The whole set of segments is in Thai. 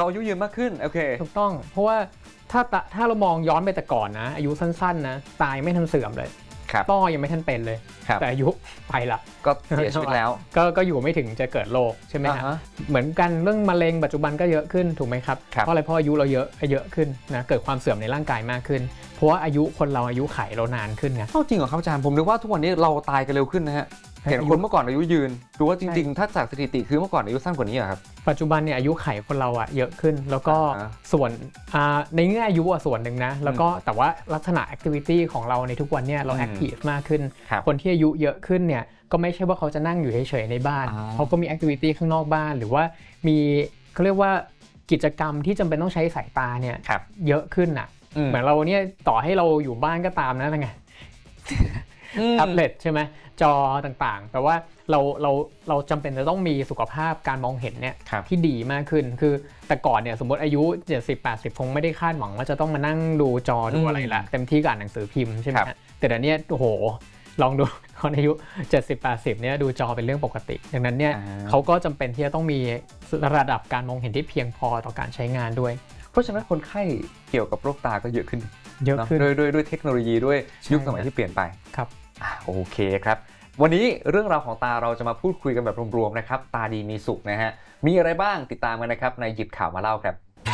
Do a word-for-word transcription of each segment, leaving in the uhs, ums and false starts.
อายุยืนมากขึ้นโอเคถูกต้องเพราะว่าถ้าถ้าเรามองย้อนไปแต่ก่อนนะอายุสั้นๆนะตายไม่ทันเสื่อมเลยต้อยังไม่ทันเป็นเลยแต่อายุไปละก็เสียชีวิตแล้วก็ก็อยู่ไม่ถึงจะเกิดโรคใช่ไหมฮะเหมือนกันเรื่องมะเร็งปัจจุบันก็เยอะขึ้นถูกไหมครับเพราะอะไรเพราะอายุเราเยอะเยอะขึ้นนะเกิดความเสื่อมในร่างกายมากขึ้นเพราะว่าอายุคนเราอายุไขเรานานขึ้นไงจริงเหรอครับอาจารย์ผมนึกว่าทุกวันนี้เราตายกันเร็วขึ้นนะฮะเห็นคนเมื่อก่อนอายุยืนดูว่าจริงๆถ้าจากสถิติคือเมื่อก่อนอายุสั้นกว่านี้ครับปัจจุบันเนี่ยอายุไขคนเราอะเยอะขึ้นแล้วก็ส่วนในแง่อายุอะส่วนหนึ่งนะแล้วก็แต่ว่าลักษณะแอคทิวิตี้ของเราในทุกวันเนี่ยเราแอคทีฟมากขึ้นคนที่อายุเยอะขึ้นเนี่ยก็ไม่ใช่ว่าเขาจะนั่งอยู่เฉยๆในบ้านเขาก็มีแอคทิวิตี้ข้างนอกบ้านหรือว่ามีเขาเรียกว่ากิจกรรมที่จำเป็นต้องใช้สายตาเนี่ยเยอะขึ้นอะเหมือนเราเนี่ยต่อให้เราอยู่บ้านก็ตามนะไงแท็บเล็ตใช่ไหมจอต่างๆแต่ว่าเราเราเราจำเป็นจะต้องมีสุขภาพการมองเห็นเนี่ยที่ดีมากขึ้นคือแต่ก่อนเนี่ยสมมติอายุเจ็ดสิบ แปดสิบคงไม่ได้คาดหวังว่าจะต้องมานั่งดูจอดูอะไรละเต็มที่กับหนังสือพิมพ์ใช่ไหมแต่เดี๋ยวนี้โอ้โหลองดูคนอายุเจ็ดสิบ แปดสิบเนี่ยดูจอเป็นเรื่องปกติดังนั้นเนี่ยเขาก็จำเป็นที่จะต้องมีระดับการมองเห็นที่เพียงพอต่อการใช้งานด้วยเพราะฉะนั้นคนไข้เกี่ยวกับโรคตาก็เยอะขึ้นเยอะขึ้นด้วยด้วยด้วยเทคโนโลยีด้วยยุคสมัยที่เปลี่ยนไปครับโอเคครับวันนี้เรื่องราวของตาเราจะมาพูดคุยกันแบบรวมๆนะครับตาดีมีสุขนะฮะมีอะไรบ้างติดตามกันนะครับในหยิบข่าวมาเล่าครับ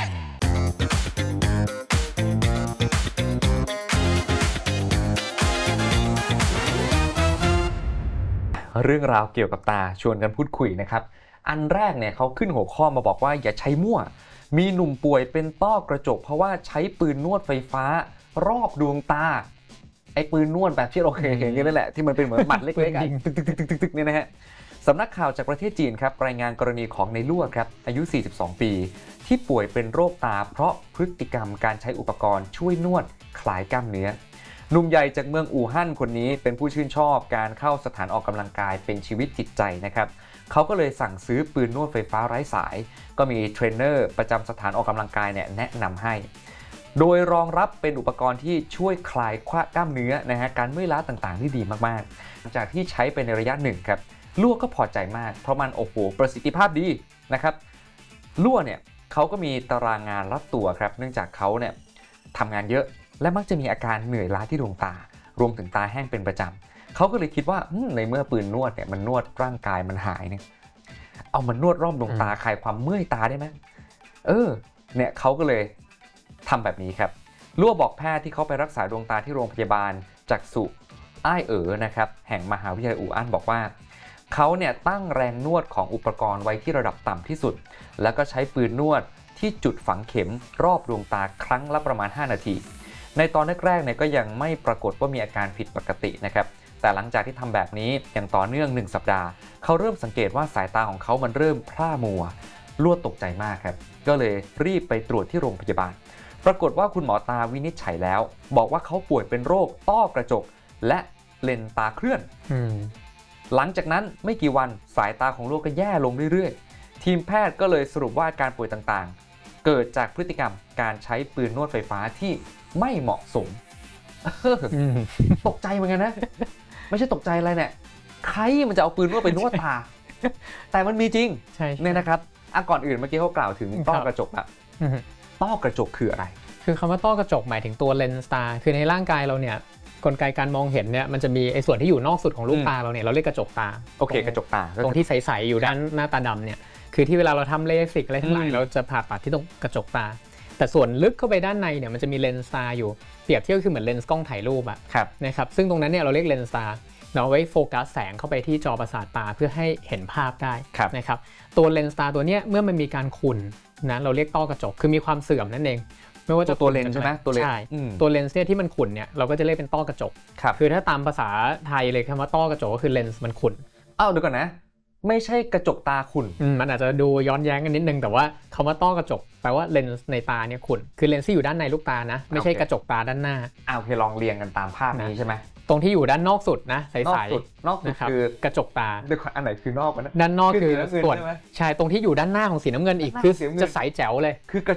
เรื่องราวเกี่ยวกับตาชวนกันพูดคุยนะครับอันแรกเนี่ยเขาขึ้นหัวข้อมาบอกว่าอย่าใช้มั่วมีหนุ่มป่วยเป็นต้อกระจกเพราะว่าใช้ปืนนวดไฟฟ้ารอบดวงตาไอ้ปืนนวดแบบที่เราเคยเห็นกันนั่นแหละที่มันเป็นเหมือนหมัดเล็กๆตึกๆๆๆเนี่ยนะฮะสำนักข่าวจากประเทศจีนครับรายงานกรณีของในลั่วครับอายุสี่สิบสองปีที่ป่วยเป็นโรคตาเพราะพฤติกรรมการใช้อุปกรณ์ช่วยนวดคลายกล้ามเนื้อหนุ่มใหญ่จากเมืองอู่ฮั่นคนนี้เป็นผู้ชื่นชอบการเข้าสถานออกกำลังกายเป็นชีวิตจิตใจนะครับเขาก็เลยสั่งซื้อปืนนวดไฟฟ้าไร้สายก็มีเทรนเนอร์ประจำสถานออกกำลังกายเนี่ยแนะนำให้โดยรองรับเป็นอุปกรณ์ที่ช่วยคลายกล้ามเนื้อนะฮะการเมื่อยล้าต่างๆที่ดีมากๆหลังจากที่ใช้ไปในระยะหนึ่งครับลั่วก็พอใจมากเพราะมันโอ้โหประสิทธิภาพดีนะครับลั่วเนี่ยเขาก็มีตารางงานรัดตัวครับเนื่องจากเขาเนี่ยทำงานเยอะและมักจะมีอาการเหนื่อยล้าที่ดวงตารวมถึงตาแห้งเป็นประจำเขาก็เลยคิดว่าในเมื่อปืนนวดเนี่ยมันนวดร่างกายมันหายเนี่ยเอามันนวดรอบดวงตาคลายความเมื่อยตาได้ไหมเออเนี่ยเขาก็เลยทำแบบนี้ครับลั่วบอกแพทย์ที่เขาไปรักษาดวงตาที่โรงพยาบาลจักษุอ้ายเอ๋อนะครับแห่งมหาวิทยาลัยอู่ฮั่นบอกว่าเขาเนี่ยตั้งแรงนวดของอุปกรณ์ไว้ที่ระดับต่ำที่สุดแล้วก็ใช้ปืนนวดที่จุดฝังเข็มรอบดวงตาครั้งละประมาณห้านาทีในตอนแรกๆเนี่ยก็ยังไม่ปรากฏว่ามีอาการผิดปกตินะครับแต่หลังจากที่ทำแบบนี้อย่างต่อเนื่องหนึ่งสัปดาห์เขาเริ่มสังเกตว่าสายตาของเขามันเริ่มพร่ามัวลั่วตกใจมากครับก็เลยรีบไปตรวจที่โรงพยาบาลปรากฏว่าคุณหมอตาวินิจฉัยแล้วบอกว่าเขาป่วยเป็นโรคต้อกระจกและเลนส์ตาเคลื่อนหลังจากนั้นไม่กี่วันสายตาของลูกก็แย่ลงเรื่อยๆทีมแพทย์ก็เลยสรุปว่าอาการป่วยต่างๆเกิดจากพฤติกรรมการใช้ปืนนวดไฟฟ้าที่ไม่เหมาะสมตกใจเหมือนกันนะไม่ใช่ตกใจอะไรเนี่ยใครมันจะเอาปืนนวดไปนวดตาแต่มันมีจริงเนี่ยนะครับอ่ะก่อนอื่นเมื่อกี้เขากล่าวถึงต้อกระจกอะต้อกระจกคืออะไรคือคำว่าต้อกระจกหมายถึงตัวเลนส์ตาคือในร่างกายเราเนี่ยกลไกการมองเห็นเนี่ยมันจะมีไอ้ส่วนที่อยู่นอกสุดของลูกตาเราเนี่ยเราเรียกกระจกตาโอเคกระจกตาตรงที่ใสๆอยู่ด้านหน้าตาดำเนี่ยคือที่เวลาเราทำเลสิกอะไรทั้งหลายเราจะผ่าตัดที่ตรงกระจกตาแต่ส่วนลึกเข้าไปด้านในเนี่ยมันจะมีเลนส์ตาอยู่เปรียบเทียบคือเหมือนเลนส์กล้องถ่ายรูปอะนะครับซึ่งตรงนั้นเนี่ยเราเรียกเลนส์ตาเราเอาไว้โฟกัสแสงเข้าไปที่จอประสาทตาเพื่อให้เห็นภาพได้นะครับตัวเลนส์ตาตัวเนี้ยเมื่อมันมีการขุ่นนะเราเรียกต้อกระจกคือมีความเสื่อมนั่นเองไม่ว่าจะตัวเลนส์ใช่ไหมตัวเลนส์ใช่ตัวเลนส์เนี่ยที่มันขุ่นเนี่ยเราก็จะเรียกเป็นต้อกระจกคือถ้าตามภาษาไทยเลยคำว่าต้อกระจกก็คือเลนส์มันขุ่นอ้าวเดี๋ยวก่อนนะไม่ใช่กระจกตาขุ่นมันอาจจะดูย้อนแย้งกันนิดนึงแต่ว่าคำว่าต้อกระจกแปลว่าเลนส์ในตาเนี่ยขุ่นคือเลนส์ที่อยู่ด้านในลูกตานะไม่ใช่กระจกตาด้านหน้าอ้าวโอเคลองเรียงกันตามภาพนี้ใช่ไหมตรงที่อยู่ด้านนอกสุดนะใสๆนอกสุดคือกระจกตาอันไหนคือนอกนะด้านนอกคือส่วนใช่ตรงที่อยู่ด้านหน้าของสีน้ำเงินอีกคือจะใสแจ๋วเลยคือกระจก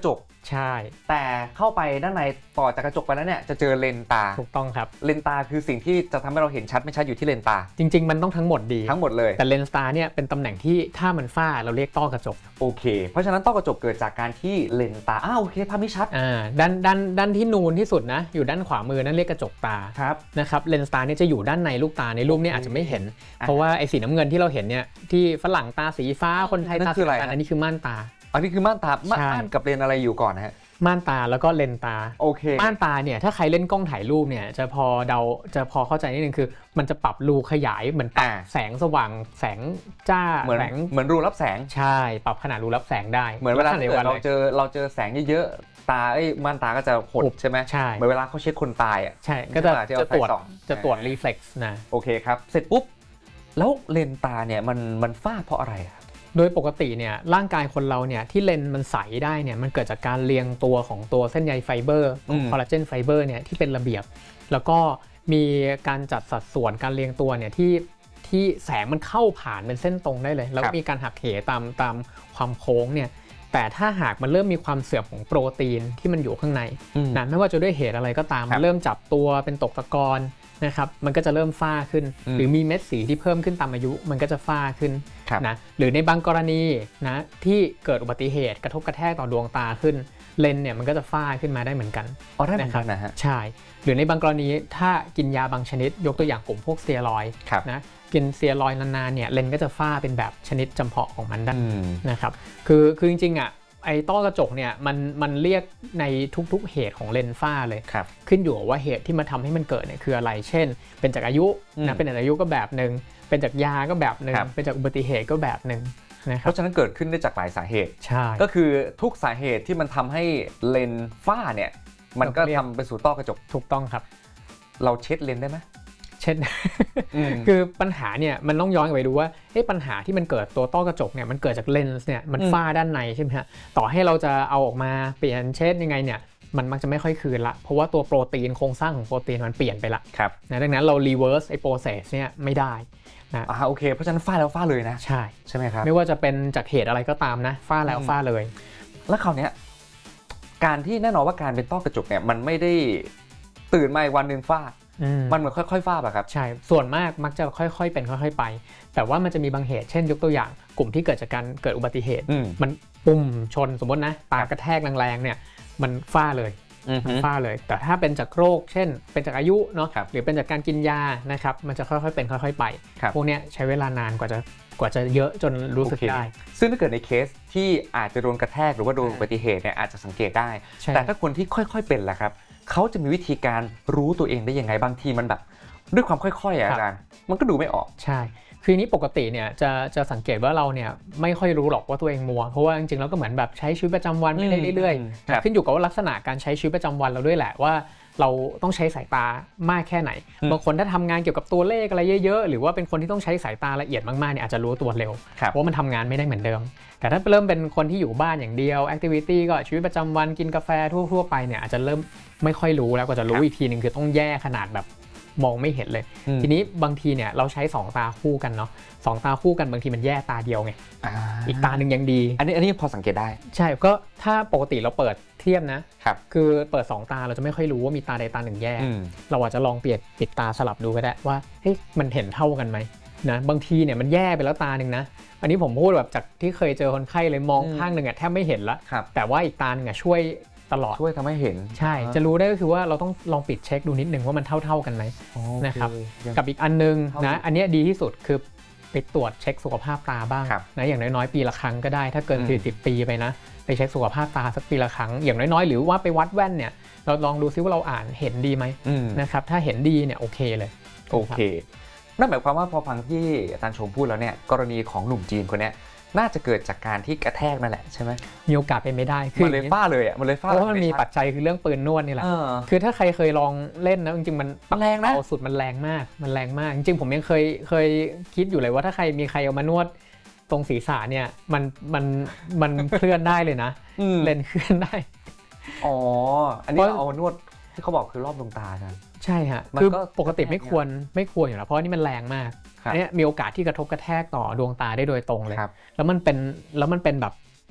ใช่แต่เข้าไปด้านในต่อจากกระจกไปแล้วเนี่ยจะเจอเลนตาถูกต้องครับเลนตาคือสิ่งที่จะทำให้เราเห็นชัดไม่ชัดอยู่ที่เลนตาจริงๆมันต้องทั้งหมดดีทั้งหมดเลยแต่เลนส์ตาเนี่ยเป็นตำแหน่งที่ถ้ามันฝ้าเราเรียกต้อกระจกโอเคเพราะฉะนั้นต้อกระจกเกิดจากการที่เลนตาอ้าวโอเคภาพนี้ชัดอ่าด้านด้านด้านที่นูนที่สุดนะอยู่ด้านขวามือนั่นเรียกกระจกตาครับนะครับเลนส์ตาเนี่ยจะอยู่ด้านในลูกตาในรูปนี้อาจจะไม่เห็นเพราะว่าไอ้สีน้ำเงินที่เราเห็นเนี่ยที่ฝรั่งตาสีฟ้าคนไทยตาสีฟ้าอันนี้คือม่านตาอันนี้คือม่านตาม่านกับเลนอะไรอยู่ก่อนนะฮะม่านตาแล้วก็เลนตาโอเคม่านตาเนี่ยถ้าใครเล่นกล้องถ่ายรูปเนี่ยจะพอเดาจะพอเข้าใจนิดนึงคือมันจะปรับรูขยายเหมือนปรับแสงสว่างแสงจ้าแสงเหมือนรูรับแสงใช่ปรับขนาดรูรับแสงได้เหมือนเวลาเราเจอเราเจอแสงเยอะๆตาไอ้ม่านตาก็จะหดใช่ไหมใช่เหมือนเวลาเขาเช็คคนตายอ่ะใช่ก็จะจะตรวจจะตรวจรีเฟล็กซ์นะโอเคครับเสร็จปุ๊บแล้วเลนตาเนี่ยมันมันฝ้าเพราะอะไรโดยปกติเนี่ยร่างกายคนเราเนี่ยที่เลนมันใสได้เนี่ยมันเกิดจากการเรียงตัวของตัวเส้นใยไฟเบอร์คอลลาเจนไฟเบอร์เนี่ยที่เป็นระเบียบแล้วก็มีการจัดสัดส่วนการเรียงตัวเนี่ยที่ที่แสงมันเข้าผ่านเป็นเส้นตรงได้เลยแล้วมีการหักเหตามตามความโค้งเนี่ยแต่ถ้าหากมันเริ่มมีความเสื่อมของโปรตีนที่มันอยู่ข้างในนะไม่ว่าจะด้วยเหตุอะไรก็ตามมันเริ่มจับตัวเป็นตกตะกอนนะครับมันก็จะเริ่มฝ้าขึ้นหรือมีเม็ดสีที่เพิ่มขึ้นตามอายุมันก็จะฝ้าขึ้นนะหรือในบางกรณีนะที่เกิดอุบัติเหตุกระทบกระแทกต่อดวงตาขึ้นเลนเนี่ยมันก็จะฝ้าขึ้นมาได้เหมือนกันอ๋อได้เหมือนกันนะฮะใช่หรือในบางกรณีถ้ากินยาบางชนิดยกตัวอย่างกลุ่มพวกสเตียรอยด์นะกินสเตียรอยด์นานๆเนี่ยเลนก็จะฝ้าเป็นแบบชนิดจำเพาะของมันได้นะครับคือคือจริงๆอ่ะไอ้ต้อกระจกเนี่ยมันมันเรียกในทุกๆเหตุของเลนฝ้าเลยขึ้นอยู่ว่าเหตุที่มาทำให้มันเกิดเนี่ยคืออะไรเช่นเป็นจากอายุนะเป็นจากอายุก็แบบนึงเป็นจากยาก็แบบนึงเป็นจากอุบัติเหตุก็แบบนึงนะครับเพราะฉะนั้นเกิดขึ้นได้จากหลายสาเหตุใช่ก็คือทุกสาเหตุที่มันทำให้เลนฝ้าเนี่ยมันก็ทำไปสู่ต้อกระจกถูกต้องครับเราเช็ดเลนได้ไหมเช่นคือปัญหาเนี่ยมันต้องย้อนไปดูว่าปัญหาที่มันเกิดตัวต้อกระจกเนี่ยมันเกิดจากเลนส์เนี่ยมันฝ้าด้านในใช่ไหมฮะต่อให้เราจะเอาออกมาเปลี่ยนเช็ดยังไงเนี่ยมันมักจะไม่ค่อยคืนละเพราะว่าตัวโปรตีนโครงสร้างของโปรตีนมันเปลี่ยนไปละนะดังนั้นเรารีเวิร์สไอ้โปรเซสเนี่ยไม่ได้นะอ่าโอเคเพราะฉะนั้นฝ้าแล้วฝ้าเลยนะใช่ใช่ไหมครับไม่ว่าจะเป็นจากเหตุอะไรก็ตามนะฝ้าแล้วฝ้าเลยแล้วคราวนี้การที่แน่นอนว่าการเป็นต้อกระจกเนี่ยมันไม่ได้ตื่นมาวันหนึ่งฝ้ามันเหมือนค่อยๆฝ้าป่ะครับใช่ส่วนมากมักจะค่อยๆเป็นค่อยๆไปแต่ว่ามันจะมีบางเหตุเช่นยกตัวอย่างกลุ่มที่เกิดจากการเกิดอุบัติเหตุมันปุ่มชนสมมตินะปากกระแทกแรงๆเนี่ยมันฝ้าเลยมันฝ้าเลยแต่ถ้าเป็นจากโรคเช่นเป็นจากอายุเนาะหรือเป็นจากการกินยานะครับมันจะค่อยๆเป็นค่อยๆไปพวกนี้ใช้เวลานานกว่าจะกว่าจะเยอะจนรู้สึกได้ซึ่งถ้าเกิดในเคสที่อาจจะโดนกระแทกหรือว่าโดนอุบัติเหตุเนี่ยอาจจะสังเกตได้แต่ถ้าคนที่ค่อยๆเป็นล่ะครับเขาจะมีวิธีการรู้ตัวเองได้ยังไงบางทีมันแบบด้วยความค่อยๆอ่ะอาจารย์มันก็ดูไม่ออกใช่คือนี้ปกติเนี่ยจะจะสังเกตว่าเราเนี่ยไม่ค่อยรู้หรอกว่าตัวเองมัวเพราะว่าจริงๆแล้วก็เหมือนแบบใช้ชีวิตประจำวันไปเรื่อยๆขึ้นอยู่กับว่าลักษณะการใช้ชีวิตประจำวันเราด้วยแหละว่าเราต้องใช้สายตามากแค่ไหนบางคนถ้าทำงานเกี่ยวกับตัวเลขอะไรเยอะๆหรือว่าเป็นคนที่ต้องใช้สายตาละเอียดมากๆเนี่ยอาจจะรู้ตัวเร็วเพราะมันทำงานไม่ได้เหมือนเดิมแต่ถ้าเริ่มเป็นคนที่อยู่บ้านอย่างเดียวแอคทิวิตี้ก็ชีวิตประจำวันกินกาแฟทั่วๆไปเนี่ยอาจจะเริ่มไม่ค่อยรู้แล้วก็จะรู้อีกทีนึงคือต้องแย่ขนาดแบบมองไม่เห็นเลยทีนี้บางทีเนี่ยเราใช้สองตาคู่กันเนาะสองตาคู่กันบางทีมันแย่ตาเดียวไง อ, อีกตาหนึ่งยังดีอันนี้อันนี้พอสังเกตได้ใช่ก็ถ้าปกติเราเปิดเทียบนะครับคือเปิดสองตาเราจะไม่ค่อยรู้ว่ามีตาใดตาหนึ่งแย่เราอาจจะลองเปลี่ยนปิดตาสลับดูก็ได้ว่าเฮ้ยมันเห็นเท่ากันไหมนะบางทีเนี่ยมันแย่ไปแล้วตาหนึ่งนะอันนี้ผมพูดแบบจากที่เคยเจอคนไข้เลยมองข้างหนึ่งอะแทบไม่เห็นละแต่ว่าอีกตาหนึ่งอะช่วยตลอดช่วยทำให้เห็นใช่จะรู้ได้ก็คือว่าเราต้องลองปิดเช็คดูนิดนึงว่ามันเท่าๆกันไหมนะครับกับอีกอันนึงนะอันนี้ดีที่สุดคือไปตรวจเช็คสุขภาพตาบ้างนะอย่างน้อยๆปีละครั้งก็ได้ถ้าเกินสี่สิบปีไปนะไปเช็คสุขภาพตาสักปีละครั้งอย่างน้อยๆหรือว่าไปวัดแว่นเนี่ยเราลองดูซิว่าเราอ่านเห็นดีไหมนะครับถ้าเห็นดีเนี่ยโอเคเลยโอเคนั่นหมายความว่าพอฟังที่อาจารย์ชมพูดแล้วเนี่ยกรณีของหนุ่มจีนคนนี้น่าจะเกิดจากการที่กระแทกนั่นแหละใช่ไหมมีโอกาสเป็นไม่ได้คือมันเลยฝ้าเลยอ่ะมันเลยฝ้าเพราะมันมีปัจจัยคือเรื่องปืนนวดนี่แหละคือถ้าใครเคยลองเล่นนะจริงๆมันแรงนะเอาสุดมันแรงมากมันแรงมากจริงๆผมยังเคยเคยคิดอยู่เลยว่าถ้าใครมีใครเอามานวดตรงศีรษะเนี่ยมันมันมันเคลื่อนได้เลยนะเลนเคลื่อนได้อ๋ออันนี้เอานวดที่เขาบอกคือรอบดวงตากันใช่ฮะคือปกติไม่ควรไม่ควรอยู่แล้วเพราะนี่มันแรงมากอันนี้มีโอกาสที่กระทบกระแทกต่อดวงตาได้โดยตรงเลยแล้วมันเป็นแล้วมันเป็นแบบ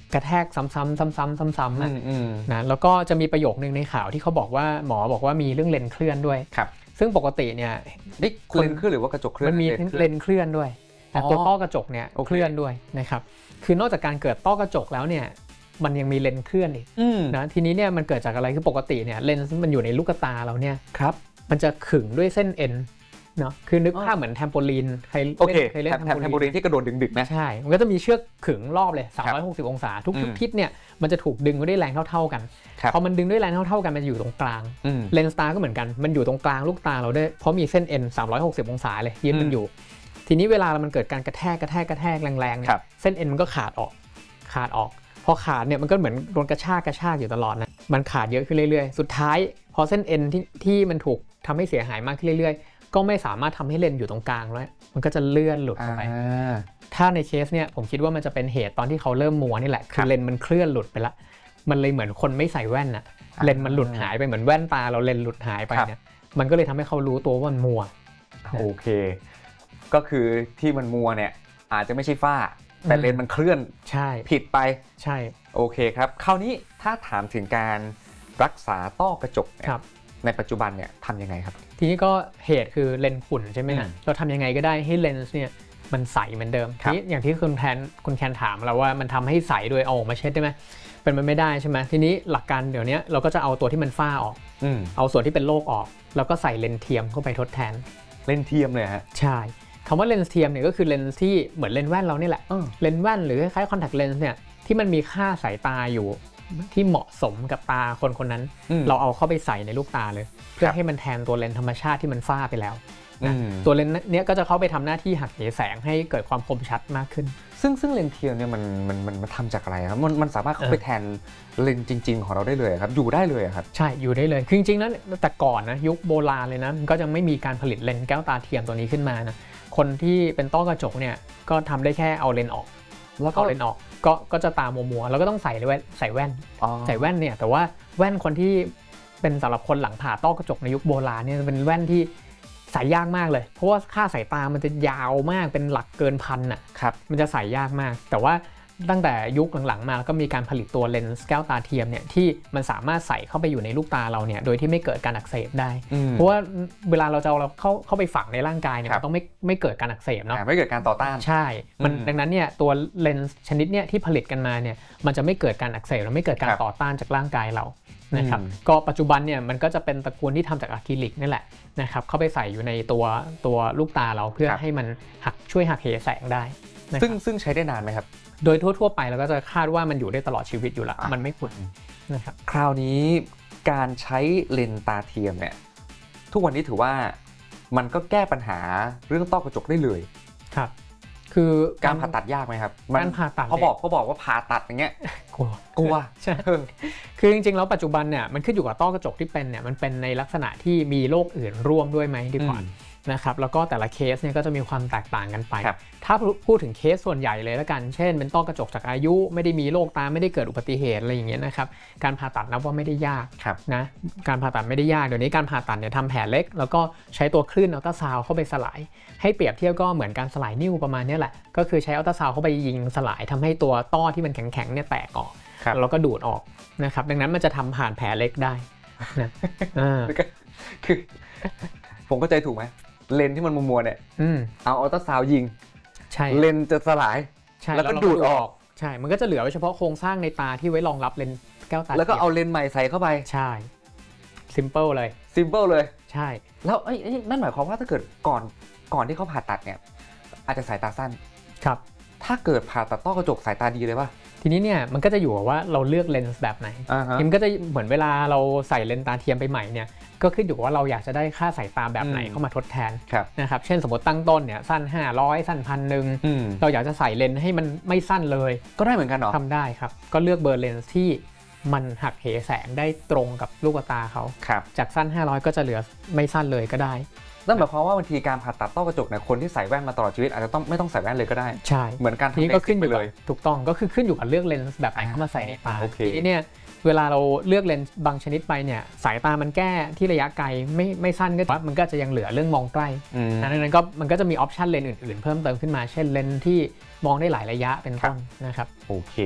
กระแทกซ้ำๆซ้ำๆซ้ำๆนะนะแล้วก็จะมีประโยคนึงในข่าวที่เขาบอกว่าหมอบอกว่ามีเรื่องเลนเคลื่อนด้วยซึ่งปกติเนี่ยเลนเคลื่อนหรือว่ากระจกเคลื่อนมันมีเลนเคลื่อนด้วยตัวต้อกระจกเนี่ยเคลื่อนด้วยนะครับคือนอกจากการเกิดต้อกระจกแล้วเนี่ยมันยังมีเลนเคลื่อนอีกนะทีนี้เนี่ยมันเกิดจากอะไรคือปกติเนี่ยเลนส์มันอยู่ในลูกตาเราเนี่ยครับมันจะขึงด้วยเส้นเอ็นเนาะคือนึกภาพเหมือนแทมโปลีนใครเล่นเคยเล่นแทมโปลีนที่กระโดดดึกๆนะใช่มันก็จะมีเชือกขึงรอบเลยสามร้อยหกสิบองศาทุกทิศเนี่ยมันจะถูกดึงด้วยแรงเท่าๆกันพอมันดึงด้วยแรงเท่าๆกันมันอยู่ตรงกลางเลนส์ตาก็เหมือนกันมันอยู่ตรงกลางลูกตาเราด้วยเพราะมีเส้นเอ็นสามร้อยหกสิบองศาเลยยึดมันอยู่ทีนี้เวลามันเกิดการกระแทกกระแทกกระแทกแรงๆเนี่ยเส้นเอ็นมันก็ขาดออกขาดออกพอขาดเนี่ยมันก็เหมือนโดนกระชากกระชากอยู่ตลอดนะมันขาดเยอะขึ้นเรื่อยๆสุดท้ายพอเส้นเอ็นที่ที่มันถูกทำให้เสียหายมากขึ้นเรื่อยๆก็ไม่สามารถทำให้เลนอยู่ตรงกลางแล้วมันก็จะเลื่อนหลุดออกไปถ้าในเคสเนี่ยผมคิดว่ามันจะเป็นเหตุตอนที่เขาเริ่มมัวนี่แหละคือเลนมันเคลื่อนหลุดไปละมันเลยเหมือนคนไม่ใส่แว่นอะเลนมันหลุดหายไปเหมือนแว่นตาเราเลนหลุดหายไปเนี่ยมันก็เลยทำให้เขารู้ตัวว่ามันมัวโอเคก็คือที่มันมัวเนี่ยอาจจะไม่ใช่ฝ้าแต่เลนมันเคลื่อนใช่ผิดไปใช่โอเคครับคราวนี้ถ้าถามถึงการรักษาต้อกระจกเนี่ยในปัจจุบันเนี่ยทำยังไงครับทีนี้ก็เหตุคือเลนขุ่นใช่ไหมนะเราทำยังไงก็ได้ให้เลนส์เนี่ยมันใสเหมือนเดิมทีนี้อย่างที่คุณแทนคุณแคนถามเราว่ามันทำให้ใสโดยเอาออกมาเช็ดได้ไหมเป็นมันไม่ได้ใช่ไหมทีนี้หลักการเดี๋ยวนี้เราก็จะเอาตัวที่มันฝ้าออกเอาส่วนที่เป็นโรคออกแล้วก็ใส่เลนส์เทียมเข้าไปทดแทนเลนส์เทียมเลยฮะใช่คำว่าเลนส์เทียมเนี่ยก็คือเลนส์ที่เหมือนเลนส์แว่นเรานี่แหละเลนส์แว่นหรือคล้ายๆคอนแทคเลนส์เนี่ยที่มันมีค่าสายตาอยู่ที่เหมาะสมกับตาคนคนนั้นเราเอาเข้าไปใส่ในลูกตาเลยเพื่อให้มันแทนตัวเลนส์ธรรมชาติที่มันฝ้าไปแล้วนะตัวเลนส์เนี้ยก็จะเข้าไปทำหน้าที่หักเหแสงให้เกิดความคมชัดมากขึ้นซึ่งซึ่งเลนส์เทียมเนี่ยมันมันมันมันทำจากอะไรครับมันมันสามารถเข้าไปแทนเลนส์จริงๆของเราได้เลยครับอยู่ได้เลยครับใช่อยู่ได้เลยคือจริงๆแล้วแต่ก่อนนะยุคโบราณเลยนะก็จะไม่มีการผลิตเลนส์แก้วตาเทียมตัวนี้ขึ้นมานะคนที่เป็นต้อกระจกเนี่ยก็ทำได้แค่เอาเลนส์ออกแล้วก็เลนส์ออกก็ก็จะตามัวๆแล้วก็ต้องใส่แว่นใส่แว่นใส่แว่นเนี่ยแต่ว่าแว่นคนที่เป็นสำหรับคนหลังผ่าต้อกระจกในยุคโบราณเนี่ยเป็นแว่นที่ใส่ยากมากเลยเพราะว่าค่าสายตามันจะยาวมากเป็นหลักเกินพันอ่ะครับมันจะใส่ยากมากแต่ว่าตั้งแต่ยุคหลังๆมาก็มีการผลิตตัวเลนส์แก้วตาเทียมเนี่ยที่มันสามารถใส่เข้าไปอยู่ในลูกตาเราเนี่ยโดยที่ไม่เกิดการอักเสบได้เพราะว่าเวลาเราจะเอาเราเข้าเข้าไปฝังในร่างกายเนี่ยมันต้องไม่ไม่เกิดการอักเสบเนาะไม่เกิดการต่อต้านใช่มันดังนั้นเนี่ยตัวเลนส์ชนิดเนี่ยที่ผลิตกันมาเนี่ยมันจะไม่เกิดการอักเสบและไม่เกิดการต่อต้านจากร่างกายเรานะครับก็ปัจจุบันเนี่ยมันก็จะเป็นตระกูลที่ทำจากอะคริลิกนี่แหละนะครับเข้าไปใส่อยู่ในตัวตัวลูกตาเราเพื่อให้มันหักช่วยหักเหแสงได้ซึ่งซึ่งใช้ได้นานไหมครับโดยทั่วๆไปเราก็จะคาดว่ามันอยู่ได้ตลอดชีวิตอยู่แล้วมันไม่ขุ่นนะครับคราวนี้การใช้เลนส์ตาเทียมเนี่ยทุกวันนี้ถือว่ามันก็แก้ปัญหาเรื่องต้อกระจกได้เลยครับคือการผ่าตัดยากไหมครับการผ่าตัดเขาบอกเขาบอกว่าผ่าตัดอย่างเงี้ยกลัวกลัวใช่คือจริงๆแล้วปัจจุบันเนี่ยมันขึ้นอยู่กับต้อกระจกที่เป็นเนี่ยมันเป็นในลักษณะที่มีโรคอื่นร่วมด้วยไหมดีกว่านะครับแล้วก็แต่ละเคสเนี่ยก็จะมีความแตกต่างกันไปถ้าพูดถึงเคสส่วนใหญ่เลยแล้วกันเช่นเป็นต้อกระจกจากอายุไม่ได้มีโรคตาไม่ได้เกิดอุบัติเหตุอะไรอย่างเงี้ยนะครับการผ่าตัดนับว่าไม่ได้ยากนะการผ่าตัดไม่ได้ยากเดี๋ยวนี้การผ่าตัดเนี่ยทำแผลเล็กแล้วก็ใช้ตัวคลื่นอัลตราซาวด์เข้าไปสลายให้เปรียบเทียบก็เหมือนการสลายนิ้วประมาณนี้แหละก็คือใช้อัลตราซาวด์เข้าไปยิงสลายทำให้ตัวต้อที่มันแข็งๆเนี่ยแตกออกแล้วก็ดูดออกนะครับดังนั้นมันจะทำผ่านแผลเล็กได้นะคือผมเข้าใจถูกไหมเลนที่มันมัวๆเนี่ยเอาอัลตราซาวด์ยิงเลนจะสลายแล้วก็ดูดออกใช่มันก็จะเหลือไว้เฉพาะโครงสร้างในตาที่ไว้รองรับเลนแก้วตาแล้วก็เอาเลนใหม่ใส่เข้าไปใช่ซิมเปิลเลยซิมเปิลเลยใช่แล้วไอ้นั่นหมายความว่าถ้าเกิดก่อนก่อนที่เขาผ่าตัดเนี่ยอาจจะสายตาสั้นครับถ้าเกิดผ่าตัดต้อกระจกสายตาดีเลยป่ะทีนี้เนี่ยมันก็จะอยู่กับว่าเราเลือกเลนส์แบบไหนมันก็จะเหมือนเวลาเราใส่เลนส์ตาเทียมไปใหม่เนี่ยก็ขึ้นอยู่ว่าเราอยากจะได้ค่าสายตาแบบไหนเข้ามาทดแทนนะครับเช่นสมมติตั้งต้นเนี่ยสั้นห้าร้อยสั้นพันหนึ่งเราอยากจะใส่เลนส์ให้มันไม่สั้นเลยก็ได้เหมือนกันเหรอทำได้ครับก็เลือกเบอร์เลนส์ที่มันหักเหแสงได้ตรงกับลูกตาเขาจากสั้นห้าร้อยก็จะเหลือไม่สั้นเลยก็ได้นั่นหมายความว่าบางทีการผ่าตัดต้อกระจกเนี่ยคนที่ใส่แว่นมาตลอดชีวิตอาจจะต้องไม่ต้องใส่แว่นเลยก็ได้ใช่เหมือนการทำนี้ก็ขึ้นอยู่เลยถูกต้องก็คือขึ้นอยู่กับเลือกเลนส์แบบไหนเข้ามาใส่ในตาทีนี้เนี่ยเวลาเราเลือกเลนส์บางชนิดไปเนี่ยสายตามันแก้ที่ระยะไกลไม่ไม่สั้นก็ว่ามันก็จะยังเหลือเรื่องมองใกล้ดังนั้นก็มันก็จะมีออปชันเลนส์อื่นๆเพิ่มเติมขึ้นมาเช่นเลนส์ที่มองได้หลายระยะเป็นต้นนะครับโอเค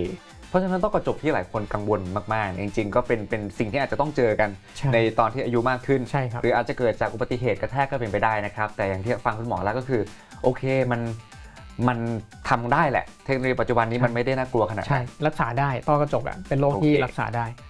เพราะฉะนั้นต้อกระจกที่หลายคนกังวลมากๆจริงๆก็เป็นเป็นสิ่งที่อาจจะต้องเจอกันใช่ในตอนที่อายุมากขึ้นใช่ครับหรืออาจจะเกิดจากอุบัติเหตุกระแทกก็เป็นไปได้นะครับแต่อย่างที่ฟังคุณหมอแล้วก็คือโอเคมันมันทำได้แหละเทคโนโลยีปัจจุบันนี้มันไม่ได้น่ากลัวขนาดนั้นใช่รักษาได้ต้อกระจกอะเป็นโรคที่รักษาได้